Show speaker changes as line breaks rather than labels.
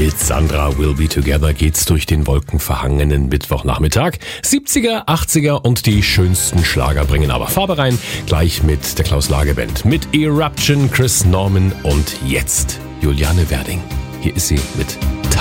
Mit Sandra Will Be Together geht's durch den wolkenverhangenen Mittwochnachmittag. 70er, 80er und die schönsten Schlager bringen aber Farbe rein. Gleich mit der Klaus-Lage-Band. Mit Eruption, Chris Norman und jetzt Juliane Werding. Hier ist sie mit